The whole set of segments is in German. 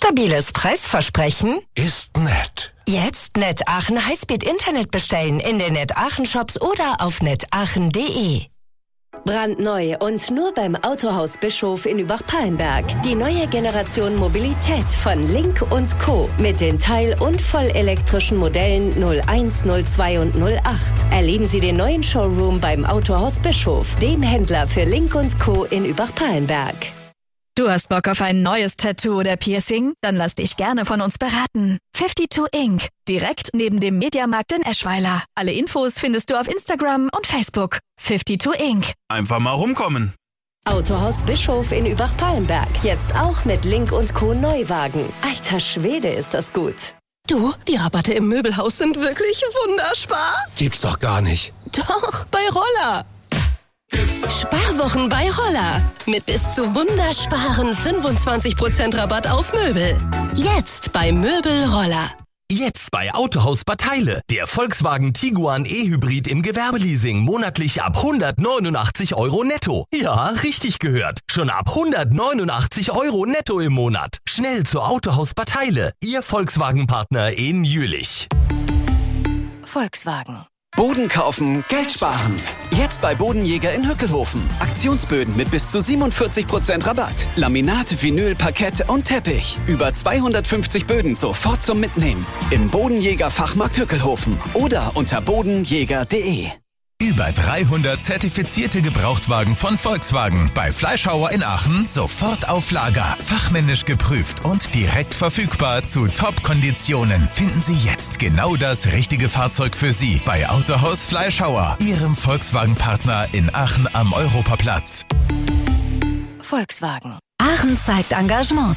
Stabiles Preisversprechen? Ist nett. Jetzt Net Aachen Highspeed-Internet bestellen in den Net Aachen Shops oder auf netaachen.de. Brandneu und nur beim Autohaus Bischof in Übach-Palenberg. Die neue Generation Mobilität von Link & Co. mit den teil- und vollelektrischen Modellen 01, 02 und 08. Erleben Sie den neuen Showroom beim Autohaus Bischof, dem Händler für Link & Co. in Übach-Palenberg. Du hast Bock auf ein neues Tattoo oder Piercing? Dann lass dich gerne von uns beraten. 52 Ink. Direkt neben dem Mediamarkt in Eschweiler. Alle Infos findest du auf Instagram und Facebook. 52 Ink. Einfach mal rumkommen. Autohaus Bischof in Übach-Palenberg. Jetzt auch mit Link & Co. Neuwagen. Alter Schwede, ist das gut. Du, die Rabatte im Möbelhaus sind wirklich wunderspar. Gibt's doch gar nicht. Doch, bei Roller. Sparwochen bei Roller. Mit bis zu wundersparen 25% Rabatt auf Möbel. Jetzt bei Möbel Roller. Jetzt bei Autohaus Bad Heile. Der Volkswagen Tiguan E-Hybrid im Gewerbeleasing monatlich ab 189 € netto. Ja, richtig gehört. Schon ab 189 € netto im Monat. Schnell zu Autohaus Bad Heile. Ihr Volkswagen-Partner in Jülich. Volkswagen. Boden kaufen, Geld sparen. Jetzt bei Bodenjäger in Hückelhofen. Aktionsböden mit bis zu 47% Rabatt. Laminat, Vinyl, Parkett und Teppich. Über 250 Böden sofort zum Mitnehmen. Im Bodenjäger Fachmarkt Hückelhofen oder unter bodenjäger.de. Über 300 zertifizierte Gebrauchtwagen von Volkswagen. Bei Fleischhauer in Aachen sofort auf Lager. Fachmännisch geprüft und direkt verfügbar zu Top-Konditionen. Finden Sie jetzt genau das richtige Fahrzeug für Sie bei Autohaus Fleischhauer, Ihrem Volkswagen-Partner in Aachen am Europaplatz. Volkswagen. Aachen zeigt Engagement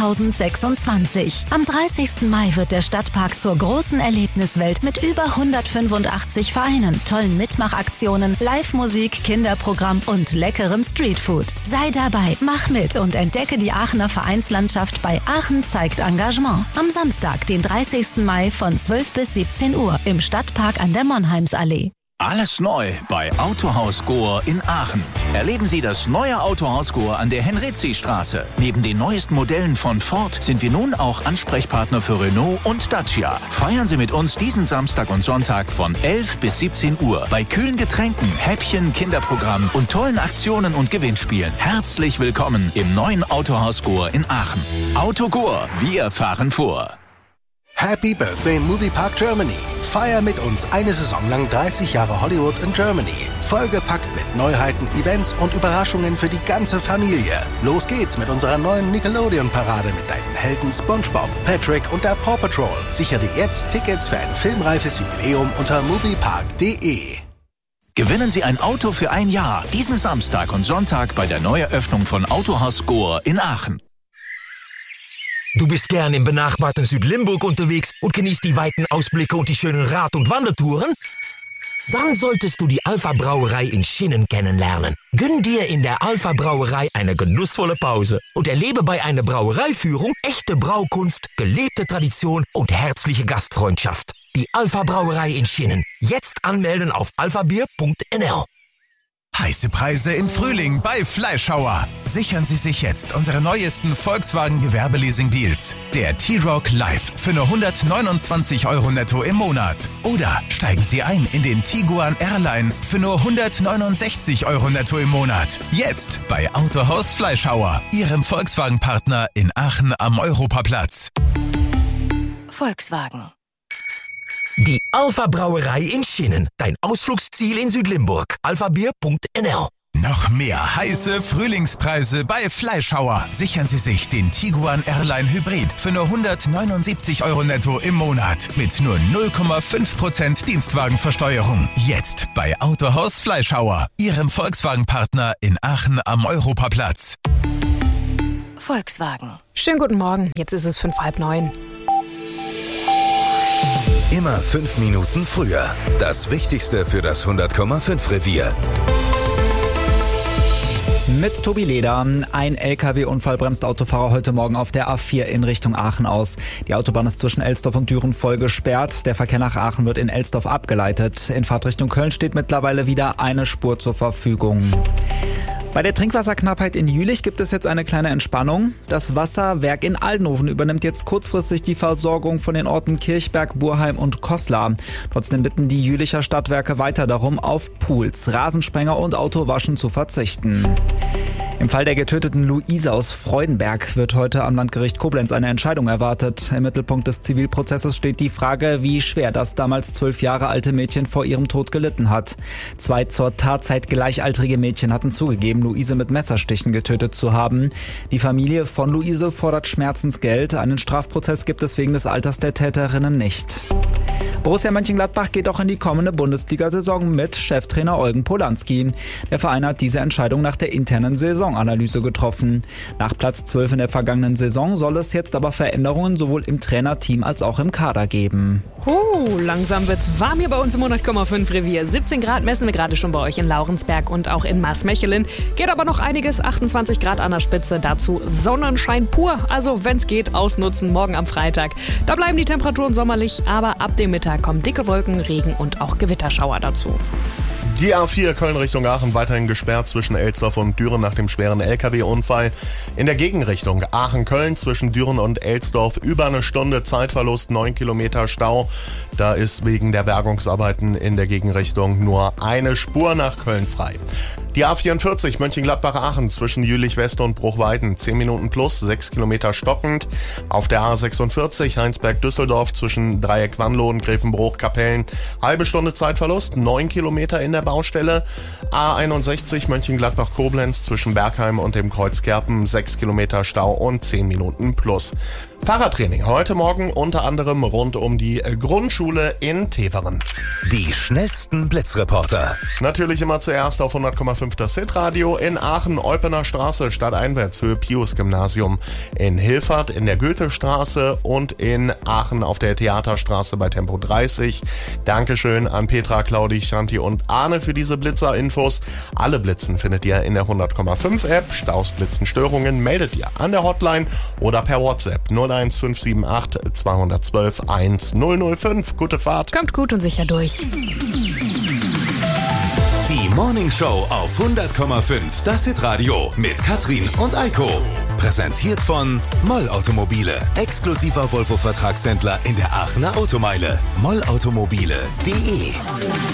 2026. Am 30. Mai wird der Stadtpark zur großen Erlebniswelt mit über 185 Vereinen, tollen Mitmachaktionen, Live-Musik, Kinderprogramm und leckerem Streetfood. Sei dabei, mach mit und entdecke die Aachener Vereinslandschaft bei Aachen zeigt Engagement. Am Samstag, den 30. Mai von 12 bis 17 Uhr im Stadtpark an der Monheimsallee. Alles neu bei Autohaus Gohr in Aachen. Erleben Sie das neue Autohaus Gohr an der Henrizi-Straße. Neben den neuesten Modellen von Ford sind wir nun auch Ansprechpartner für Renault und Dacia. Feiern Sie mit uns diesen Samstag und Sonntag von 11 bis 17 Uhr bei kühlen Getränken, Häppchen, Kinderprogramm und tollen Aktionen und Gewinnspielen. Herzlich willkommen im neuen Autohaus Gohr in Aachen. Auto Gohr, wir fahren vor. Happy Birthday Movie Park Germany. Feier mit uns eine Saison lang 30 Jahre Hollywood in Germany. Vollgepackt mit Neuheiten, Events und Überraschungen für die ganze Familie. Los geht's mit unserer neuen Nickelodeon-Parade mit deinen Helden SpongeBob, Patrick und der Paw Patrol. Sichere jetzt Tickets für ein filmreifes Jubiläum unter moviepark.de. Gewinnen Sie ein Auto für ein Jahr. Diesen Samstag und Sonntag bei der Neueröffnung von Autohaus Gohr in Aachen. Du bist gern im benachbarten Südlimburg unterwegs und genießt die weiten Ausblicke und die schönen Rad- und Wandertouren? Dann solltest du die Alpha Brauerei in Schinnen kennenlernen. Gönn dir in der Alpha Brauerei eine genussvolle Pause und erlebe bei einer Brauereiführung echte Braukunst, gelebte Tradition und herzliche Gastfreundschaft. Die Alpha Brauerei in Schinnen. Jetzt anmelden auf alphabier.nl. Heiße Preise im Frühling bei Fleischhauer. Sichern Sie sich jetzt unsere neuesten Volkswagen Gewerbeleasing-Deals. Der T-Roc Live für nur 129 € netto im Monat. Oder steigen Sie ein in den Tiguan Airline für nur 169 € netto im Monat. Jetzt bei Autohaus Fleischhauer, Ihrem Volkswagen-Partner in Aachen am Europaplatz. Volkswagen. Die Alpha Brauerei in Schinnen. Dein Ausflugsziel in Südlimburg. alphabier.nl. Noch mehr heiße Frühlingspreise bei Fleischhauer. Sichern Sie sich den Tiguan Airline Hybrid für nur 179 € netto im Monat. Mit nur 0,5% Dienstwagenversteuerung. Jetzt bei Autohaus Fleischhauer, Ihrem Volkswagen-Partner in Aachen am Europaplatz. Volkswagen. Schönen guten Morgen. Jetzt ist es 8:30. Immer 5 Minuten früher. Das Wichtigste für das 100,5 Revier. Mit Tobi Leder. Ein LKW-Unfall bremst Autofahrer heute Morgen auf der A4 in Richtung Aachen aus. Die Autobahn ist zwischen Elsdorf und Düren voll gesperrt. Der Verkehr nach Aachen wird in Elsdorf abgeleitet. In Fahrtrichtung Köln steht mittlerweile wieder eine Spur zur Verfügung. Bei der Trinkwasserknappheit in Jülich gibt es jetzt eine kleine Entspannung. Das Wasserwerk in Aldenhoven übernimmt jetzt kurzfristig die Versorgung von den Orten Kirchberg, Burheim und Koslar. Trotzdem bitten die Jülicher Stadtwerke weiter darum, auf Pools, Rasensprenger und Autowaschen zu verzichten. Im Fall der getöteten Luise aus Freudenberg wird heute am Landgericht Koblenz eine Entscheidung erwartet. Im Mittelpunkt des Zivilprozesses steht die Frage, wie schwer das damals 12 Jahre alte Mädchen vor ihrem Tod gelitten hat. 2 zur Tatzeit gleichaltrige Mädchen hatten zugegeben, Luise mit Messerstichen getötet zu haben. Die Familie von Luise fordert Schmerzensgeld. Einen Strafprozess gibt es wegen des Alters der Täterinnen nicht. Borussia Mönchengladbach geht auch in die kommende Bundesliga-Saison mit Cheftrainer Eugen Polanski. Der Verein hat diese Entscheidung nach der internen Saisonanalyse getroffen. Nach Platz 12 in der vergangenen Saison soll es jetzt aber Veränderungen sowohl im Trainerteam als auch im Kader geben. Langsam wird's warm hier bei uns im 100,5 Revier. 17 Grad messen wir gerade schon bei euch in Laurensberg und auch in Maasmechelen. Geht aber noch einiges, 28 Grad an der Spitze, dazu Sonnenschein pur. Also wenn's geht, ausnutzen, morgen am Freitag. Da bleiben die Temperaturen sommerlich, aber ab dem Mittag kommen dicke Wolken, Regen und auch Gewitterschauer dazu. Die A4 Köln Richtung Aachen weiterhin gesperrt zwischen Elsdorf und Düren nach dem schweren LKW-Unfall. In der Gegenrichtung Aachen-Köln zwischen Düren und Elsdorf über eine Stunde Zeitverlust, 9 Kilometer Stau. Da ist wegen der Bergungsarbeiten in der Gegenrichtung nur eine Spur nach Köln frei. Die A44 Mönchengladbach-Aachen zwischen Jülich-West und Bruchweiden 10 Minuten plus, 6 Kilometer stockend. Auf der A46 Heinsberg-Düsseldorf zwischen Dreieck-Wanlo und Grevenbruch-Kapellen halbe Stunde Zeitverlust, 9 Kilometer in der Baustelle. A61 Mönchengladbach-Koblenz zwischen Bergheim und dem Kreuz Kerpen 6 Kilometer Stau und 10 Minuten plus. Fahrradtraining heute Morgen unter anderem rund um die Grundschule in Teveren. Die schnellsten Blitzreporter. Natürlich immer zuerst auf 100,5 das Hitradio. In Aachen, Eupener Straße, stadteinwärts, Höhe Pius-Gymnasium. In Hilfert, in der Goethestraße und in Aachen auf der Theaterstraße bei Tempo 30. Dankeschön an Petra, Claudi, Shanti und Arne für diese Blitzer-Infos. Alle Blitzen findet ihr in der 100,5 App. Staus, Blitzen, Störungen meldet ihr an der Hotline oder per WhatsApp 01578 212 1005. Gute Fahrt. Kommt gut und sicher durch. Die Morning Show auf 100,5 das Hitradio mit Katrin und Eiko. Präsentiert von Moll Automobile, exklusiver Volvo-Vertragshändler in der Aachener Automeile. mollautomobile.de